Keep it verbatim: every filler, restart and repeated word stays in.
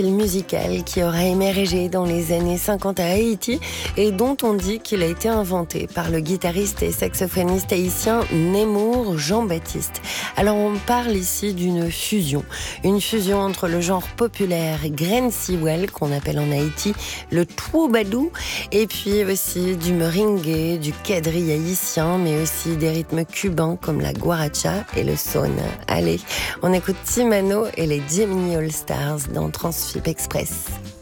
musical qui aura émergé dans les années cinquante à Haïti et dont on dit qu'il a été inventé par le guitariste et saxophoniste haïtien Nemours Jean-Baptiste. Alors on parle ici d'une fusion, une fusion entre le genre populaire Green-Sewell qu'on appelle en Haïti le troubadou et puis aussi du merengue, du quadrille haïtien mais aussi des rythmes cubains comme la guaracha et le son. Allez, on écoute Timano et les Gemini All Stars dans Transfib Express.